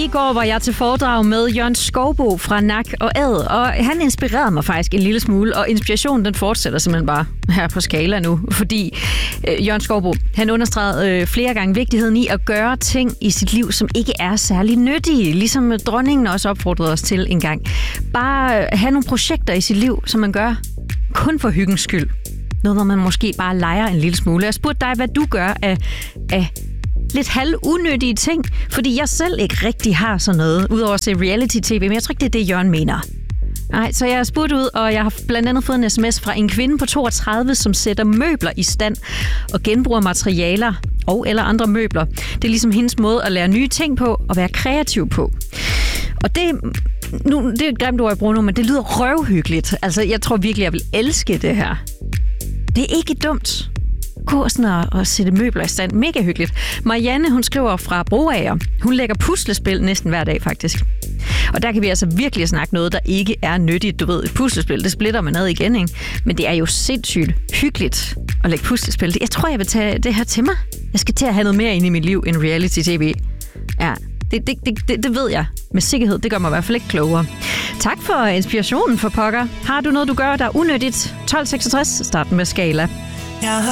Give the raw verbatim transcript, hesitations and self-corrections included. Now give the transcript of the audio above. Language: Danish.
I går var jeg til foredrag med Jørgen Skouboe fra Nak og Ad, og han inspirerede mig faktisk en lille smule, og inspirationen den fortsætter simpelthen bare her på skala nu, fordi øh, Jørgen Skouboe, han understregede øh, flere gange vigtigheden i at gøre ting i sit liv, som ikke er særlig nyttige, ligesom dronningen også opfordrede os til en gang. Bare øh, have nogle projekter i sit liv, som man gør kun for hyggens skyld. Noget, hvor man måske bare leger en lille smule. Jeg spurgte dig, hvad du gør af, af lidt halvunødige ting, fordi jeg selv ikke rigtig har sådan noget, udover at se reality-tv, men jeg tror ikke, det er det, Jørgen mener. Nej, så jeg har spurgt ud, og jeg har blandt andet fået en sms fra en kvinde på toogtredive, som sætter møbler i stand og genbruger materialer og eller andre møbler. Det er ligesom hendes måde at lære nye ting på og være kreativ på. Og det, nu, det er et grimt ord, jeg bruger nu, men det lyder røvhyggeligt. Altså, jeg tror virkelig, jeg vil elske det her. Det er ikke dumt. Gå sådan og, og sætte møbler i stand. Mega hyggeligt. Marianne, hun skriver fra Broager. Hun lægger puslespil næsten hver dag, faktisk. Og der kan vi altså virkelig snakke noget, der ikke er nyttigt. Du ved, et puslespil, det splitter man ad igen, ikke? Men det er jo sindssygt hyggeligt at lægge puslespil. Jeg tror, jeg vil tage det her til mig. Jeg skal til at have noget mere ind i mit liv end reality-tv. Ja, det, det, det, det, det ved jeg med sikkerhed. Det gør mig i hvert fald ikke klogere. Tak for inspirationen for pokker. Har du noget, du gør, der er unyttigt? tolv seksogtres, start med skala.